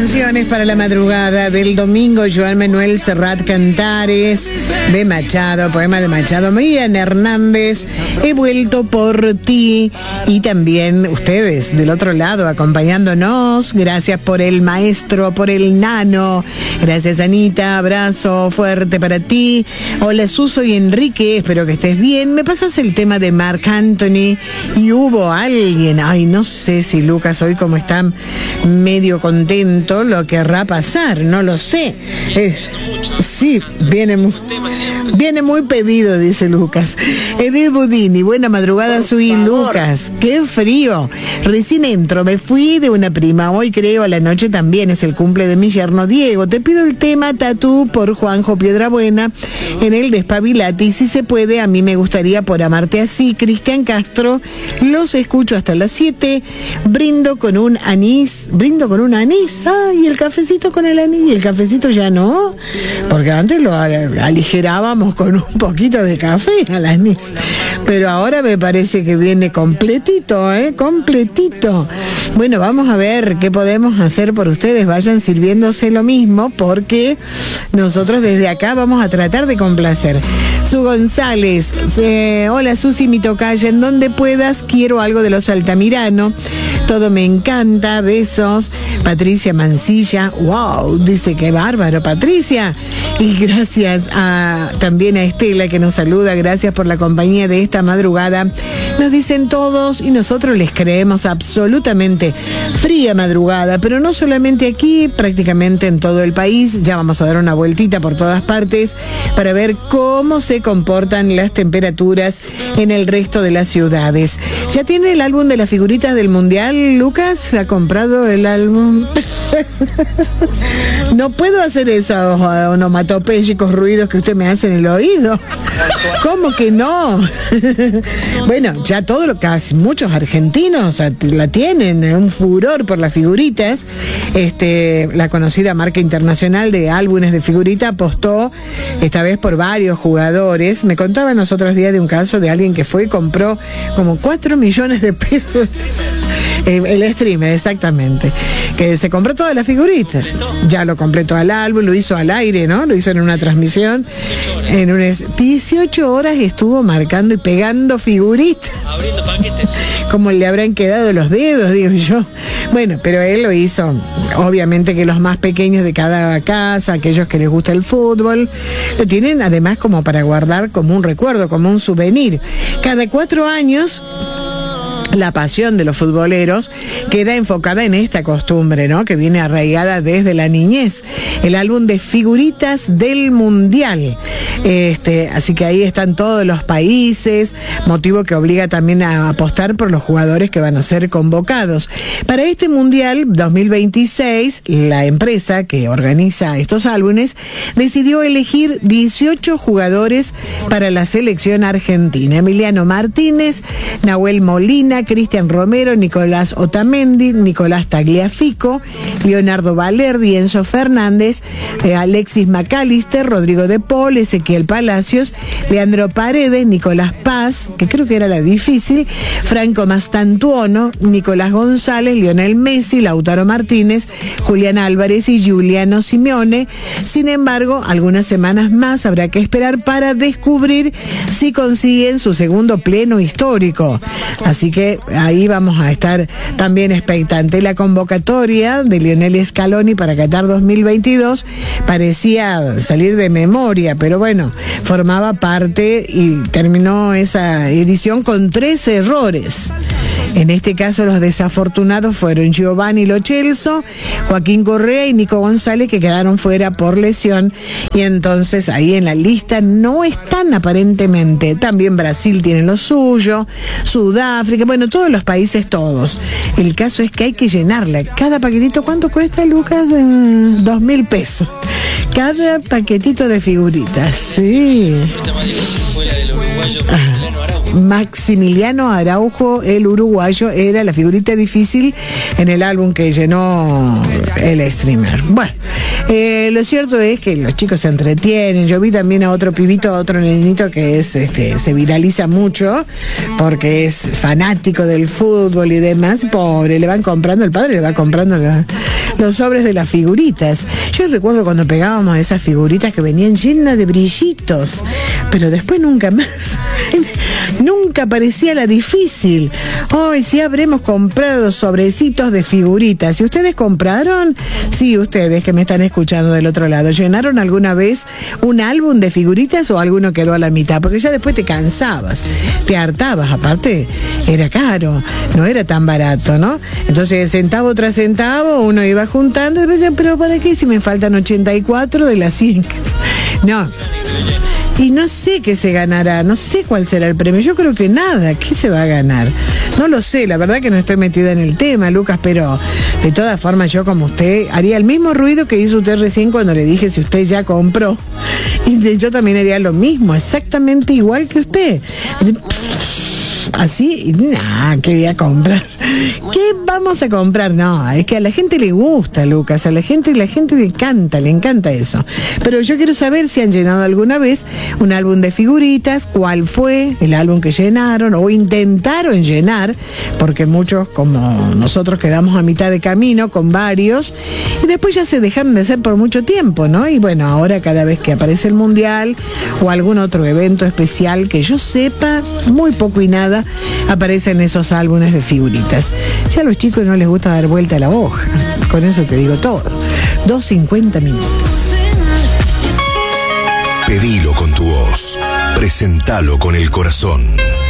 canciones para la madrugada del domingo. Joan Manuel Serrat Cantares de Machado, poema de Machado. Miriam Hernández, He vuelto por ti. Y también ustedes del otro lado acompañándonos. Gracias por el maestro, por el nano. Gracias, Anita, abrazo fuerte para ti. Hola, Suso y Enrique, espero que estés bien. ¿Me pasas el tema de Marc Anthony? Y hubo alguien, ay, no sé si Lucas hoy como está medio contento, lo querrá pasar, no lo sé. Sí, viene muy pedido, dice Lucas. Edith Budini, buena madrugada, soy Lucas. Qué frío. Recién entro, me fui de una prima. Hoy creo a la noche también es el cumple de mi yerno Diego. Te pido el tema Tatú por Juanjo Piedrabuena en el Despabilati. Si se puede, a mí me gustaría Por amarte así. Cristian Castro, los escucho hasta las 7. Brindo con un anís. Ay, el cafecito con el anís. Y el cafecito ya no. Porque antes lo aligerábamos con un poquito de café al anís. Pero ahora me parece que viene completito, completito. Bueno, vamos a ver qué podemos hacer por ustedes. Vayan sirviéndose lo mismo porque nosotros desde acá vamos a tratar de complacer. Su González, hola Susi, mi tocaya, en donde puedas, quiero algo de los Altamirano. Todo me encanta, besos. Patricia Mancilla, wow, dice que bárbaro, Patricia. Y gracias también a Estela que nos saluda, gracias por la compañía de esta madrugada. Nos dicen todos y nosotros les creemos absolutamente. Fría madrugada, pero no solamente aquí, prácticamente en todo el país. Ya vamos a dar una vueltita por todas partes para ver cómo se comportan las temperaturas en el resto de las ciudades. ¿Ya tiene el álbum de las figuritas del Mundial, Lucas? ¿Ha comprado el álbum? No puedo hacer esos onomatopéyicos ruidos que usted me hace en el oído. ¿Cómo que no? Bueno, ya casi muchos argentinos la tienen, un furor por las figuritas. La conocida marca internacional de álbumes de figurita apostó esta vez por varios jugadores. Me contaban los otros días de un caso de alguien que fue y compró como 4 millones de pesos. El streamer, exactamente. Que se compró todas las figuritas. Ya lo completó al álbum, lo hizo al aire, ¿no? Lo hizo en una transmisión. En 18 horas estuvo marcando y pegando figuritas. Abriendo paquetes. Como le habrán quedado los dedos, digo yo. Bueno, pero él lo hizo. Obviamente que los más pequeños de cada casa, aquellos que les gusta el fútbol, lo tienen además como para guardar como un recuerdo, como un souvenir. Cada 4 años... la pasión de los futboleros queda enfocada en esta costumbre, ¿no? Que viene arraigada desde la niñez. El álbum de figuritas del Mundial. Así que ahí están todos los países, motivo que obliga también a apostar por los jugadores que van a ser convocados. Para este Mundial 2026, la empresa que organiza estos álbumes decidió elegir 18 jugadores para la selección argentina. Emiliano Martínez, Nahuel Molina, Cristian Romero, Nicolás Otamendi, Nicolás Tagliafico, Leonardo Valerdi, Enzo Fernández, Alexis McAllister, Rodrigo de Paul, Ezequiel Palacios, Leandro Paredes, Nicolás Paz, que creo que era la difícil, Franco Mastantuono, Nicolás González, Lionel Messi, Lautaro Martínez, Julián Álvarez y Giuliano Simeone. Sin embargo, algunas semanas más habrá que esperar para descubrir si consiguen su segundo pleno histórico. Así que ahí vamos a estar también expectantes. La convocatoria de Lionel Scaloni para Qatar 2022 parecía salir de memoria, pero bueno, formaba parte y terminó esa edición con 3 errores. En este caso los desafortunados fueron Giovanni Lo Celso, Joaquín Correa y Nico González, que quedaron fuera por lesión, y entonces ahí en la lista no están aparentemente. También Brasil tiene lo suyo, Sudáfrica, bueno, todos los países, todos. El caso es que hay que llenarla. Cada paquetito, ¿cuánto cuesta, Lucas? 2.000 pesos. Cada paquetito de figuritas, sí. Maximiliano Araujo, el uruguayo, era la figurita difícil en el álbum que llenó el streamer. Bueno, lo cierto es que los chicos se entretienen. Yo vi también a otro pibito, a otro nenito que es se viraliza mucho porque es fanático del fútbol y demás. Pobre, le van comprando, el padre le va comprando los sobres de las figuritas. Yo recuerdo cuando pegábamos esas figuritas que venían llenas de brillitos, pero después nunca más. Nunca parecía la difícil. Hoy sí habremos comprado sobrecitos de figuritas. ¿Y ustedes compraron? Sí, ustedes que me están escuchando del otro lado, ¿llenaron alguna vez un álbum de figuritas o alguno quedó a la mitad? Porque ya después te cansabas, te hartabas. Aparte, era caro, no era tan barato, ¿no? Entonces, centavo tras centavo, uno iba juntando y decía, pero ¿para qué si me faltan 84 de las 100? No. Y no sé qué se ganará, no sé cuál será el premio. Yo creo que nada, ¿qué se va a ganar? No lo sé, la verdad que no estoy metida en el tema, Lucas, pero de todas formas yo como usted haría el mismo ruido que hizo usted recién cuando le dije si usted ya compró. Y yo también haría lo mismo, exactamente igual que usted. Así, ¿qué voy a comprar? ¿Qué vamos a comprar? No, es que a la gente le gusta, Lucas, a la gente le encanta eso. Pero yo quiero saber si han llenado alguna vez un álbum de figuritas, cuál fue el álbum que llenaron o intentaron llenar, porque muchos como nosotros quedamos a mitad de camino con varios y después ya se dejaron de hacer por mucho tiempo, ¿no? Y bueno, ahora cada vez que aparece el Mundial o algún otro evento especial que yo sepa, muy poco y nada, aparecen esos álbumes de figuritas. Ya a los chicos no les gusta dar vuelta a la hoja. Con eso te digo todo. 2:50 minutos. Pedilo con tu voz. Presentalo con el corazón.